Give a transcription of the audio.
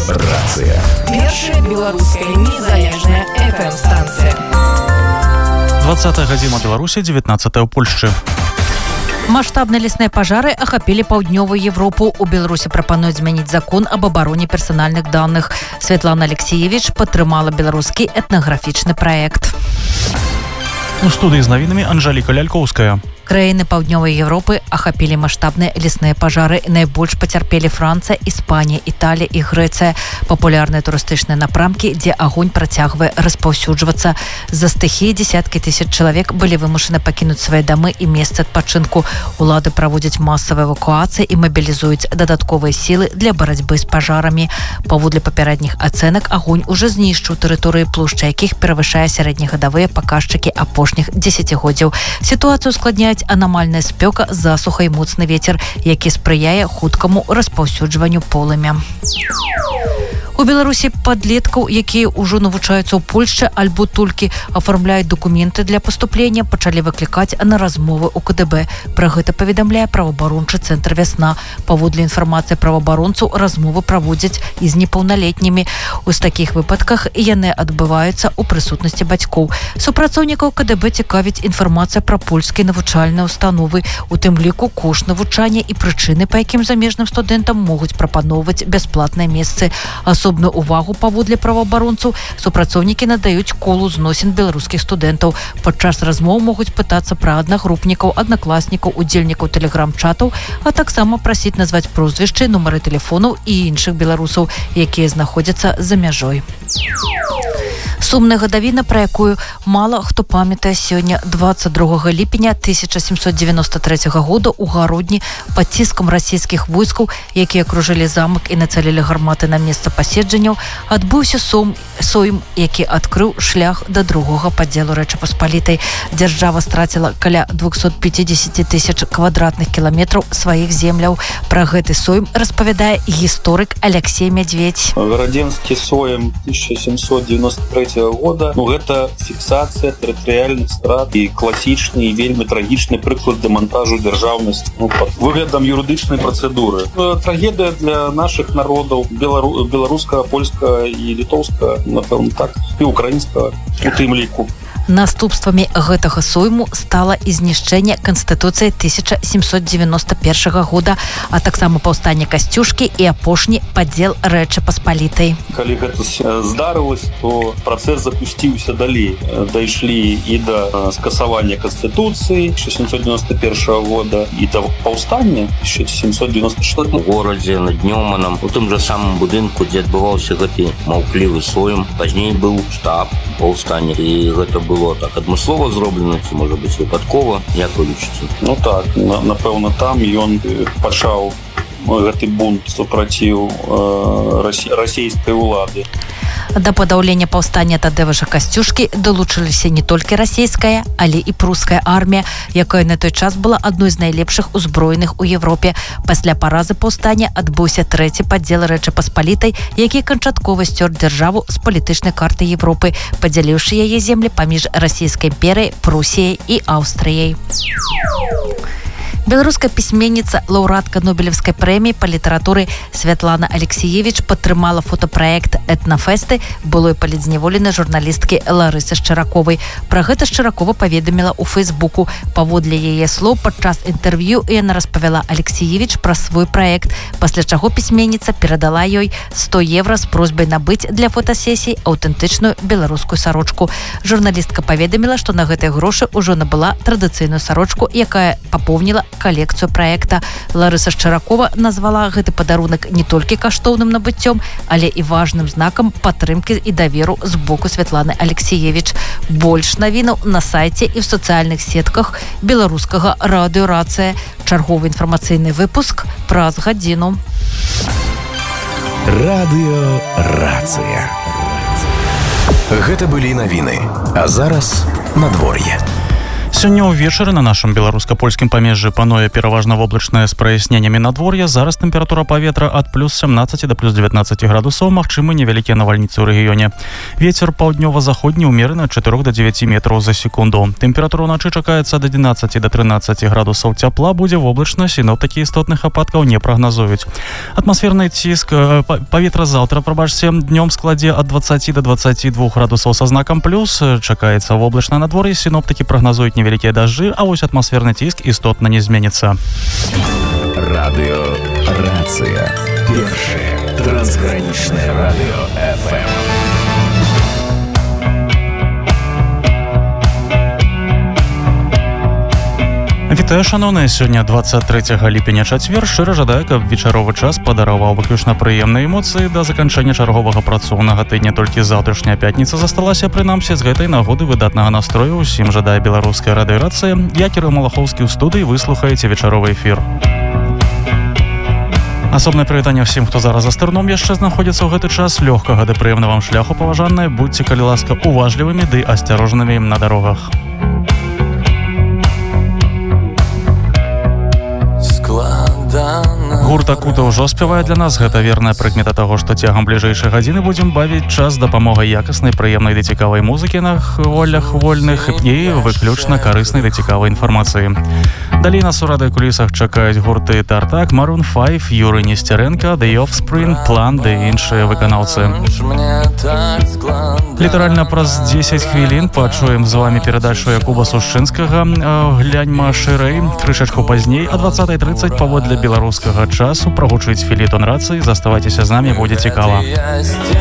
Рацыя. Першая беларуская незалежная FM-станцыя. 20 гадзіна Беларусі, 19 ў Польшчы. Маштабныя лясныя пажары ахапілі паўднёвую Европу. У Беларусі прапануюць змяніць закон об абароне персанальных даных. Святлана Алексеевич падтрымала беларускі этнаграфічны праект. У студыі з навінамі Анжаліка Лялькоўская. Краіны паўднёвай Европы ахапілі маштабныя лясныя пажары. Найбольш пацярпелі Францыя, Іспанія, Італія і Грэцыя. Папулярныя турыстычныя напрамкі, дзе агонь працягвае распаўсюджвацца. З-за стыхіі дзесяткі тысяч чалавек былі вымушаны пакінуць свае дамы і месцы адпачынку. Улады праводзяць масавыя эвакуацыі і мабілізуюць дадатковыя сілы для барацьбы з пажарамі. Паводле папярэдніх ацэнак, агонь ужо знішчыў тэрыторыі, плошча якіх перавышае сярэднегадавыя паказчыкі апошніх дзесяцігоддзяў. Сітуацыю ускладняюць анамальная спёка, засуха і моцны вецер, які спрыяе хуткаму распаўсюджванню полымя. У Беларусі падлеткаў, якія ўжо навучаюцца ў Польшчы альбо толькі афармляюць дакументы для паступлення, пачалі выклікаць на размовы ў КДБ. Пра гэта паведамляе праваабарончы цэнтр «Вясна». Паводле інфармацыі праваабаронцаў, размовы праводзяць і з непаўналетнімі. У такіх выпадках яны адбываюцца ў прысутнасці бацькоў. Супрацоўнікаў КДБ цікавіць інфармацыя пра польскія навучальныя установы, у тым ліку кошт навучання і прычыны, па якім замежным студэнтам могуць прапаноўваць бясплатныя месцы. Асобную увагу паводле праваабаронцаў супрацоўнікі надаюць колу зносін беларускіх студэнтаў. Падчас размоў могуць пытацца пра аднагрупнікаў, аднакласнікаў, удзельнікаў тэлеграм-чатаў, а таксама прасіць назваць прозвішчы, нумары тэлефонаў і іншых беларусаў, якія знаходзяцца за мяжой. Сумная гадавіна, пра якую мала хто памятае, сёння 22 ліпеня 1793 года ў Гародні пад ціскам расійскіх войскаў, якія акружылі замак і нацэлілі гарматы на месца паседжанняў, адбыўся сойм, які адкрыў шлях да другога падзелу Рэчы Паспалітай. Дзяржава страціла каля 250 тысяч квадратных кіламетраў сваіх земляў. Пра гэты сойм распавядае гісторык Алексей Мядзведь. Гарадзенскі сойм 1793 года, гэта фіксацыя тэрытарыяльных страт і класічны і вельмі трагічны прыклад дэмантажу дзяржаўнасці пад выглядам юрыдычнай працэдуры. Трагедыя для нашых народаў, беларускага, польскага і літоўскага, напэўна, так, і украінскага у тым ліку. Наступствамі гэтага сойму стала і знішчэнне Канстытуцыі 1791 года, а таксама паўстанне Касцюшкі і апошні падзел Рэчы Паспалітай. Калі гэта здарылася, то працэс запусціўся далей. Дайшлі і да скасавання Канстытуцыі 1791 года, і да паўстання 1796 горадзе над Нёманам, у тым жа самым будынку, дзе адбываўся гэты маўклівы сойм. Пазней быў штаб паўстання, і гэта было так адмыслова зроблена, ці, можа быць, выпадкова, як вы лічыце? Ну так, напэўна, там ён пачаў гэты бунт супраціў расійскай улады. Да падаўлення паўстання Тадзеуша Касцюшкі далучыліся не толькі расійская, але і пруская армія, якая на той час была адной з найлепшых узброеных у Европе. Пасля паразы паўстання адбыўся трэці падзел Рэчы Паспалітай, які канчаткова сцёр дзяржаву з палітычнай карты Европы, падзяліўшы яе землі паміж расійскай імперыяй, Прусіяй і Аўстрыяй. Беларуская пісьменніца, лаўрэатка Нобелевскай прэміі па літаратуры Святлана Алексеевич падтрымала фотапраект «Этнафесты» былой палітзняволенай журналісткі Ларысы Шчараковай. Пра гэта Шчаракова паведаміла ў Фэйсбуку. Паводле яе слоў, падчас інтэрв'ю яна распавяла Алексеевич пра свой праект, пасля чаго пісьменніца перадала ёй 100 евро з просьбай набыць для фотасесій аўтэнтычную беларускую сарочку. Журналістка паведаміла, што на гэтыя грошы ўжо набыла традыцыйную сарочку, якая папоўніла калекцыю праекта. Ларыса Шчаракова назвала гэты падарунак не толькі каштоўным набыццём, але і важным знакам падтрымкі і даверу з боку Святланы Алексеевич. Больш навінаў на сайце і ў сацыяльных сетках беларускага радыё «Рацыя». Чарговы інфармацыйны выпуск праз гадзіну. Радыё «Рацыя». Гэта былі навіны. А зараз надвор'е. Сёння ўвечары на нашым беларуска-польскім памежжы пануе пераважна воблачнае з праясненнямі надвор'я. Зараз тэмпература паветра ад плюс 17 до плюс 19 градусаў, магчымы невялікія навальніцы ў рэгіёне. Вецер паўднёва-заходні ўмераны ад 4 до 9 метраў за секунду. Тэмпература ўначы чакаецца ад 11 до 13 градусаў цяпла, будзе воблачна, сіноптыкі істотных ападкаў не прагназуюць. Атмасферны ціск паветра заўтра, днём складзе ад 20 до 22 градусаў са знакам плюс. Чакаецца воблачна надвор'е, сіноптыкі прагназуюць невялікія дажджы, а вось атмасферны ціск істотна не зменіцца. Радыё Рацыя. Першае трансгранічнае радыё FM. Вітаю, шановныя, сёння 23 ліпеня чацвер. Шчыра жадаю, каб вечаровы час падараваў выключна прыемныя эмоцыі да заканчэння чарговага працоўнага тыдня. Толькі заўтрашняя пятніца засталася, прынамсі, з гэтай нагоды выдатнага настрою. Усім жадае беларуская радыёрацыя. Я Кірыл Малахоўскі ў студыі, вы слухаеце вечаровы эфір. Асобнае прывітанне ўсім, хто зараз за стырном яшчэ знаходзіцца ў гэты час. Лёгкага ды прыемна вам шляху, паважаныя. Будьце, калі ласка, уважлівымі ды асцярожнымі на дарогах. Гурт Акута ўжо спявае для нас. Гэта верная прыкмета таго, што цягам бліжэйшай гадзіны будзем бавіць час з дапамогай якаснай, прыемнай ды цікавай музыкі на хвалях вольных і выключна карыснай ды цікавай інфармацыі. Далей нас у радыёкулісах чакаюць гурты Тартак, Maroon 5, Юрый Несцярэнка, The Offspring, План ды іншыя выканаўцы. Літаральна праз 10 хвілін пачуем з вамі перадачу Якуба Сушчынскага «Гляньма шырэй». Крышачку пазней, а 20:30 паводле беларускага часу прагучыць фелетон рацыі. Заставайцеся з намі, будзе цікава.